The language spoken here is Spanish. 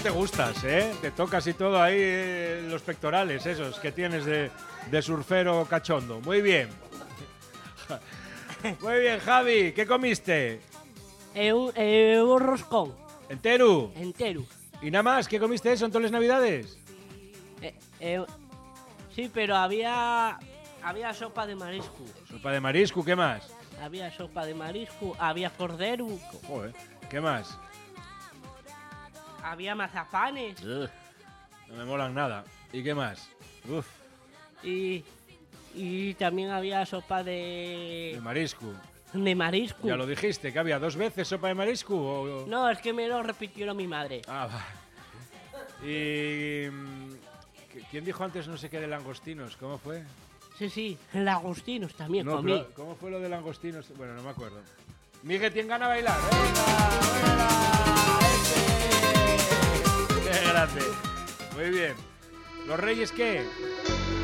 te gustas, ¿eh? Te tocas y todo ahí los pectorales esos que tienes de surfero cachondo. Muy bien. Muy bien, Javi. ¿Qué comiste? Un roscón. ¿Entero? Entero. ¿Y nada más? ¿Qué comiste eso en todas las navidades? Sí, pero había sopa de marisco. Sopa de marisco, ¿qué más? Había sopa de marisco, había cordero. Joder, ¿qué más? Había mazapanes. Ugh, no me molan nada. ¿Y qué más? Uf, Y también había sopa de marisco. de marisco. Ya lo dijiste, que había 2 veces sopa de marisco. ¿O? No, es que me lo repitió mi madre. Ah, va. Y... ¿quién dijo antes no sé qué de langostinos? ¿Cómo fue? Sí, langostinos también No, comí. pero ¿cómo fue lo de langostinos? Bueno, no me acuerdo. Miguel, ¿tiene gana de bailar? ¡Venga! ¡Ese! ¡Qué grande! Muy bien. ¿Los Reyes qué?